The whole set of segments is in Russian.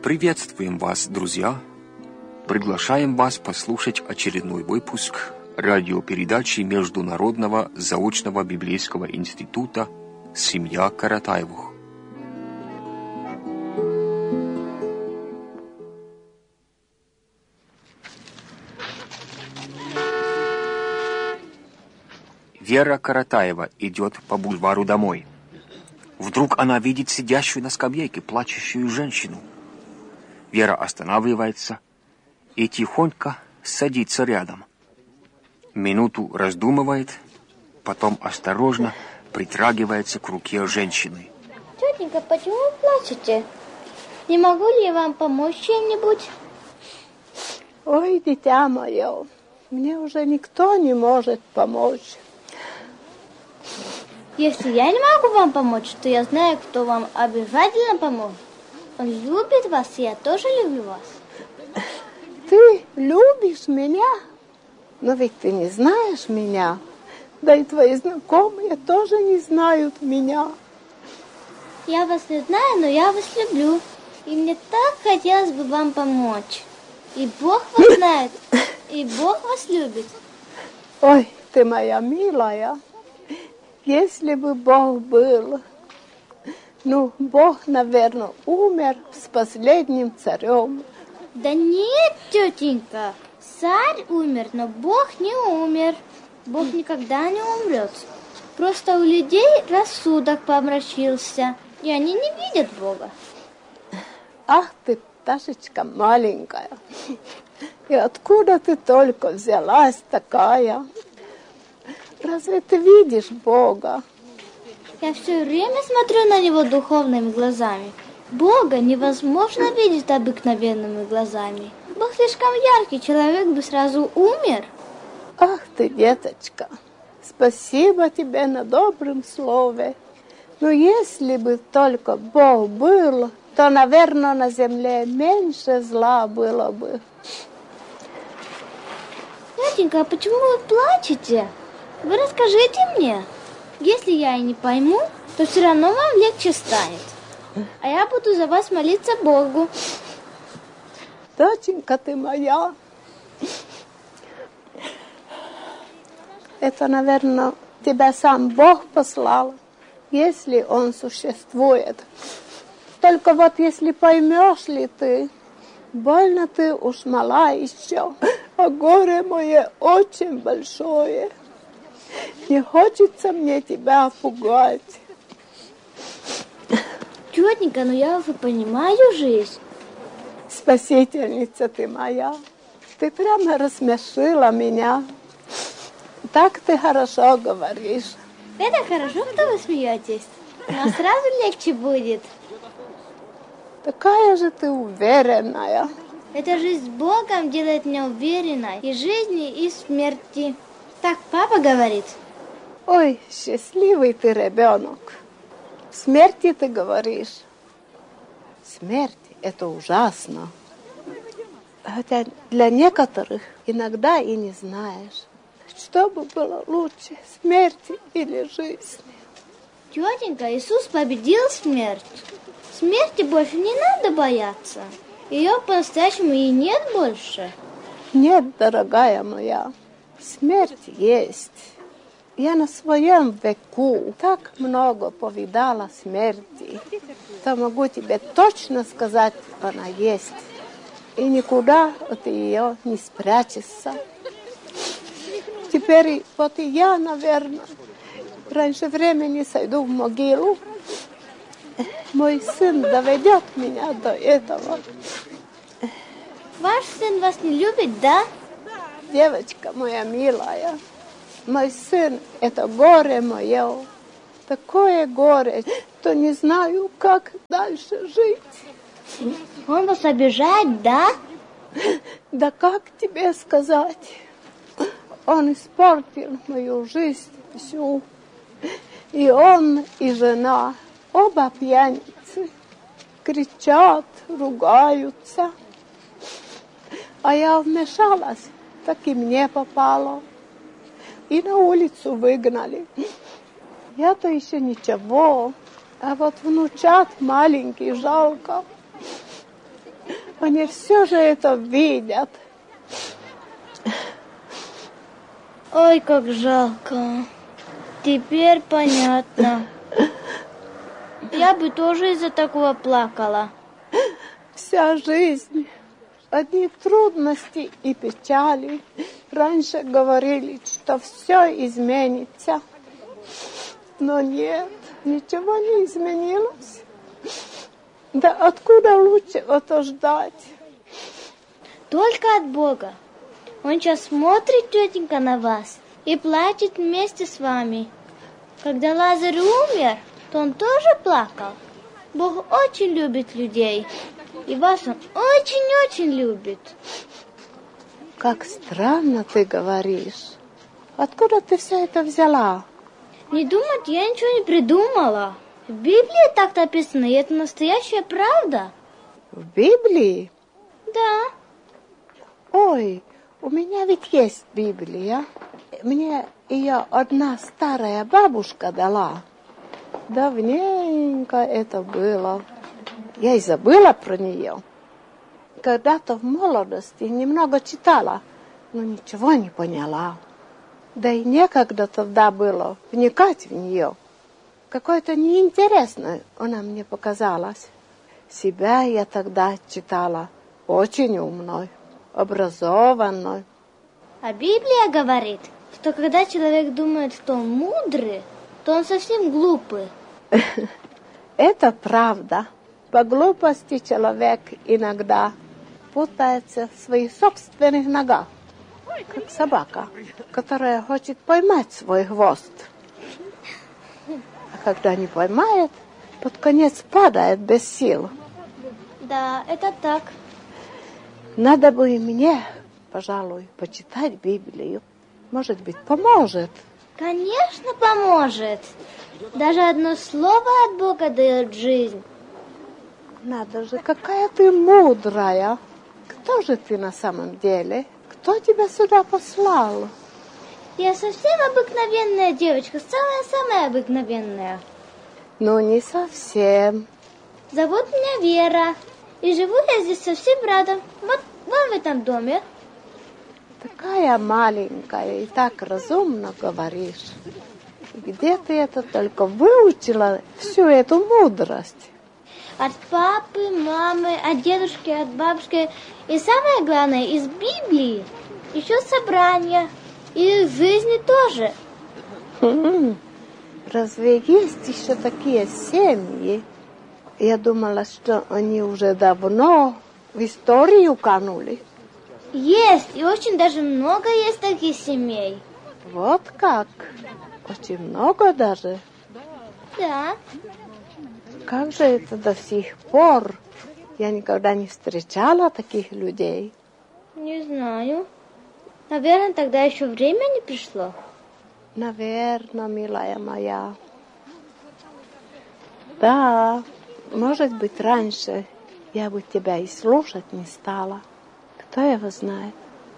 Приветствуем вас, друзья! Приглашаем вас послушать очередной выпуск радиопередачи Международного заочного библейского института «Семья Каратаевых». Вера Каратаева идет по бульвару домой. Вдруг она видит сидящую на скамейке плачущую женщину. Вера останавливается и тихонько садится рядом. Минуту раздумывает, потом осторожно притрагивается к руке женщины. Тетенька, почему вы плачете? Не могу ли я вам помочь чем-нибудь? Ой, дитя мое, мне уже никто не может помочь. Если я не могу вам помочь, то я знаю, кто вам обязательно поможет. Он любит вас, и я тоже люблю вас. Ты любишь меня? Но ведь ты не знаешь меня. Да и твои знакомые тоже не знают меня. Я вас не знаю, но я вас люблю. И мне так хотелось бы вам помочь. И Бог вас знает, и Бог вас любит. Ой, ты моя милая. Если бы Бог был... Ну, Бог, наверное, умер с последним царем. Да нет, тетенька, царь умер, но Бог не умер. Бог никогда не умрет. Просто у людей рассудок помрачился, и они не видят Бога. Ах ты, пташечка маленькая. И откуда ты только взялась такая? Разве ты видишь Бога? Я все время смотрю на него духовными глазами. Бога невозможно видеть обыкновенными глазами. Бог слишком яркий, человек бы сразу умер. Ах ты, деточка, спасибо тебе на добром слове. Но если бы только Бог был, то, наверное, на земле меньше зла было бы. Тетенька, а почему вы плачете? Вы расскажите мне. Если я и не пойму, то все равно вам легче станет. А я буду за вас молиться Богу. Доченька ты моя. Это, наверное, тебя сам Бог послал, если Он существует. Только вот если поймешь ли ты, больно ты уж мала еще, а горе мое очень большое. Не хочется мне тебя пугать. Тетенька, ну я уже понимаю жизнь. Спасительница ты моя. Ты прямо рассмешила меня. Так ты хорошо говоришь. Это хорошо, что вы смеетесь. Но сразу легче будет. Такая же ты уверенная. Эта жизнь с Богом делает меня уверенной и жизни, и смерти. Так папа говорит. Ой, счастливый ты ребенок. Смерти ты говоришь. Смерть – это ужасно. Хотя для некоторых иногда и не знаешь, что бы было лучше, смерти или жизнь. Тетенька, Иисус победил смерть. Смерти больше не надо бояться. Ее по-настоящему и нет больше. Нет, дорогая моя, смерть есть. Я на своем веку так много повидала смерти, что могу тебе точно сказать, она есть. И никуда от ее не спрячешься. Теперь вот и я, наверное, раньше времени сойду в могилу. Мой сын доведет меня до этого. Ваш сын вас не любит, да? Девочка моя милая, мой сын – это горе мое. Такое горе, что не знаю, как дальше жить. Он вас обижает, да? Да как тебе сказать? Он испортил мою жизнь всю. И он, и жена, оба пьяницы, кричат, ругаются. А я вмешалась, так и мне попало. И на улицу выгнали. Я-то еще ничего, а вот внучат маленький жалко. Они все же это видят. Ой, как жалко. Теперь понятно. Я бы тоже из-за такого плакала. Вся жизнь, одни трудности и печали. Раньше говорили, что все изменится. Но нет, ничего не изменилось. Да откуда лучше это ждать? Только от Бога. Он сейчас смотрит, тетенька, на вас и плачет вместе с вами. Когда Лазарь умер, то он тоже плакал. Бог очень любит людей. И вас он очень-очень любит. Как странно ты говоришь. Откуда ты все это взяла? Не думать, я ничего не придумала. В Библии так написано, и это настоящая правда. В Библии? Да. Ой, у меня ведь есть Библия. Мне ее одна старая бабушка дала. Давненько это было. Я и забыла про нее. Когда-то в молодости немного читала, но ничего не поняла. Да и некогда тогда было вникать в нее. Какой-то неинтересной она мне показалась. Себя я тогда читала очень умной, образованной. А Библия говорит, что когда человек думает, что он мудрый, то он совсем глупый. Это правда. По глупости человек иногда путается в своих собственных ногах, как собака, которая хочет поймать свой хвост. А когда не поймает, под конец падает без сил. Да, это так. Надо бы и мне, пожалуй, почитать Библию. Может быть, поможет. Конечно, поможет. Даже одно слово от Бога дает жизнь. Надо же, какая ты мудрая. Кто же ты на самом деле? Кто тебя сюда послал? Я совсем обыкновенная девочка, самая-самая обыкновенная. Ну, не совсем. Зовут меня Вера, и живу я здесь совсем рядом, вот в этом доме. Такая маленькая и так разумно говоришь. Где ты это только выучила всю эту мудрость? От папы, мамы, от дедушки, от бабушки. И самое главное, из Библии. Еще собрания. И из жизни тоже. Разве есть еще такие семьи? Я думала, что они уже давно в историю канули. Есть, и очень даже много есть таких семей. Вот как? Очень много даже. Да. Как же это до сих пор? Я никогда не встречала таких людей. Не знаю. Наверное, тогда еще время не пришло. Наверное, милая моя. Да, может быть, раньше я бы тебя и слушать не стала. Кто его знает?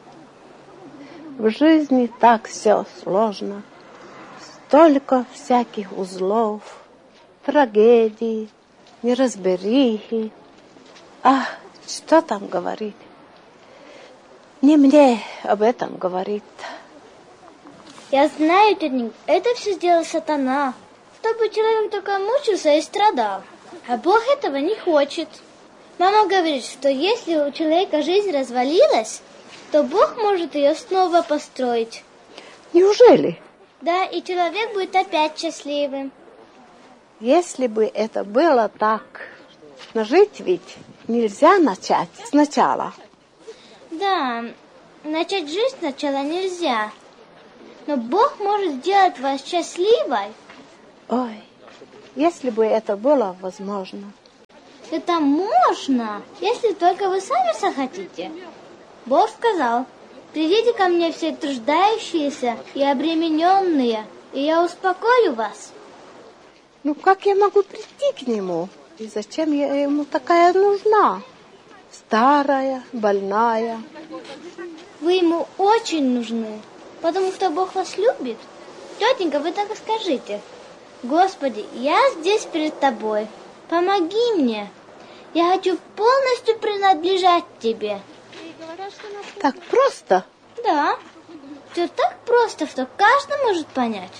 В жизни так все сложно. Столько всяких узлов, трагедий, неразберихи. Ах, что там говорить? Не мне об этом говорить. Я знаю, тетенька, это все сделал сатана, чтобы человек только мучился и страдал. А Бог этого не хочет. Мама говорит, что если у человека жизнь развалилась, то Бог может ее снова построить. Неужели? Да, и человек будет опять счастливым. Если бы это было так, но жить ведь нельзя начать сначала. Да, начать жизнь сначала нельзя. Но Бог может сделать вас счастливой. Ой, если бы это было возможно. Это можно, если только вы сами захотите. Бог сказал, придите ко мне все труждающиеся и обремененные, и я успокою вас. Ну как я могу прийти к нему? И зачем я ему такая нужна? Старая, больная. Вы ему очень нужны, потому что Бог вас любит. Тетенька, вы так и скажите. Господи, я здесь перед тобой. Помоги мне. Я хочу полностью принадлежать тебе. Так просто? Да. Все так просто, что каждый может понять.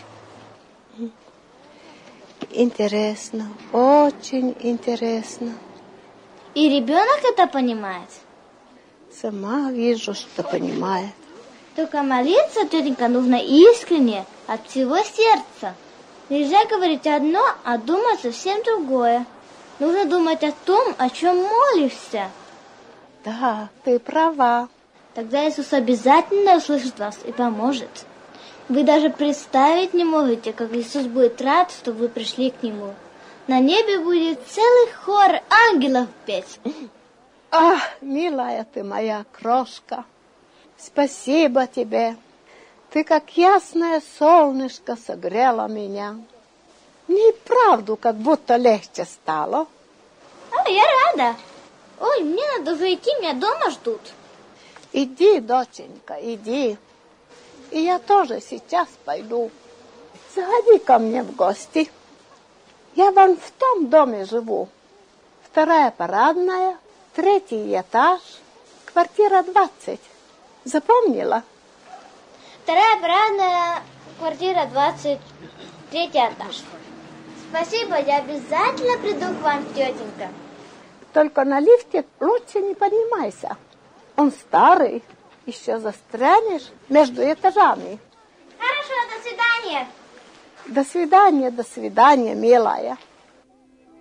Интересно, очень интересно. И ребенок это понимает. Сама вижу, что понимает. Только молиться, тетенька, нужно искренне, от всего сердца. Нельзя говорить одно, а думать совсем другое. Нужно думать о том, о чем молишься. Да, ты права. Тогда Иисус обязательно услышит вас и поможет. Вы даже представить не можете, как Иисус будет рад, что вы пришли к Нему. На небе будет целый хор ангелов петь. Ах, милая ты моя крошка, спасибо тебе. Ты, как ясное солнышко, согрела меня. Мне и правду как будто легче стало. Я рада. Ой, мне надо уже идти, меня дома ждут. Иди, доченька, иди. И я тоже сейчас пойду. Заходи ко мне в гости. Я вон в том доме живу. 2-я парадная, 3-й этаж, квартира 20. Запомнила? 2-я парадная, квартира 20, 3-й этаж. Спасибо, я обязательно приду к вам, тетенька. Только на лифте лучше не поднимайся. Он старый, еще застрянешь между этажами. Хорошо, до свидания. До свидания, милая.